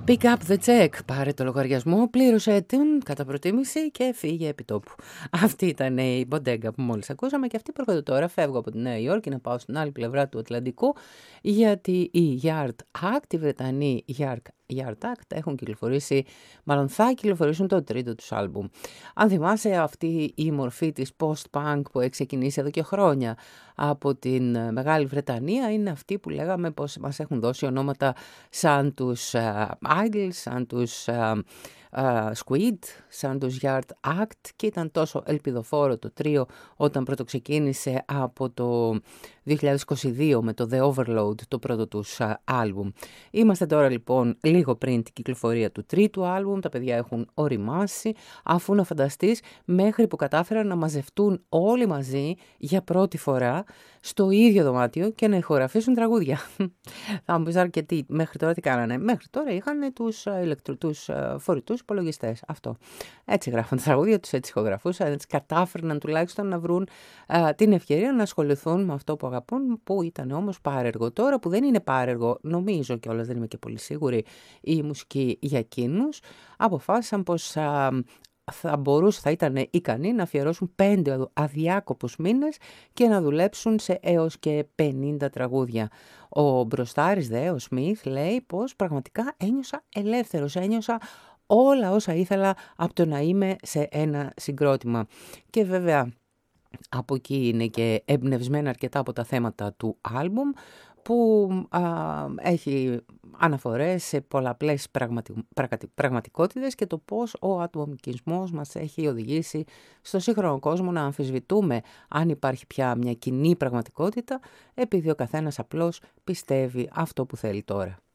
Pick up the check. Πάρε το λογαριασμό, πλήρωσε την κατά προτίμηση και φύγε επί τόπου. Αυτή ήταν η Bodega που μόλις ακούσαμε και αυτή προχωρώ τώρα. Φεύγω από τη Νέα Υόρκη να πάω στην άλλη πλευρά του Ατλαντικού, γιατί οι Yard Act, οι Βρετανοί Yard Act έχουν κυκλοφορήσει, μάλλον θα κυκλοφορήσουν το τρίτο τους άλμπουμ. Αν θυμάσαι, αυτή η μορφή της post-punk που έχει ξεκινήσει εδώ και χρόνια από την Μεγάλη Βρετανία είναι αυτή που λέγαμε πως μας έχουν δώσει ονόματα σαν τους Idols, σαν τους Squid, σαν τους Yard Act, και ήταν τόσο ελπιδοφόρο το τρίο όταν πρώτο ξεκίνησε από το 2022 με το The Overload, το πρώτο τους άλμπουμ. Είμαστε τώρα λοιπόν λίγο πριν την κυκλοφορία του τρίτου άλμπουμ, τα παιδιά έχουν οριμάσει, αφού να φανταστείς μέχρι που κατάφεραν να μαζευτούν όλοι μαζί για πρώτη φορά στο ίδιο δωμάτιο και να ηχογραφήσουν τραγούδια. Θα μου πεις αρκετοί, μέχρι τώρα τι κάνανε? Μέχρι τώρα είχαν τους φορητούς υπολογιστές. Αυτό. Έτσι γράφαν τα τραγούδια τους, έτσι ηχογραφούσαν, έτσι κατάφερναν τουλάχιστον να βρουν την ευκαιρία να ασχοληθούν με αυτό που αγαπούν, που ήταν όμως πάρεργο. Τώρα που δεν είναι πάρεργο, νομίζω κιόλας, δεν είμαι και πολύ σίγουρη, η μουσική για εκείνους, αποφάσισαν πως θα ήταν ικανοί να αφιερώσουν 5 αδιάκοπους μήνες και να δουλέψουν σε έως και 50 τραγούδια. Ο μπροστάρης ο Σμιθ, λέει πως πραγματικά ένιωσα ελεύθερος, ένιωσα όλα όσα ήθελα από το να είμαι σε ένα συγκρότημα. Και βέβαια από εκεί είναι και εμπνευσμένα αρκετά από τα θέματα του άλμπουμ, που έχει αναφορές σε πολλαπλές πραγματικότητες και το πώς ο ατομικισμός μας έχει οδηγήσει στο σύγχρονο κόσμο να αμφισβητούμε αν υπάρχει πια μια κοινή πραγματικότητα, επειδή ο καθένας απλώς πιστεύει αυτό που θέλει τώρα.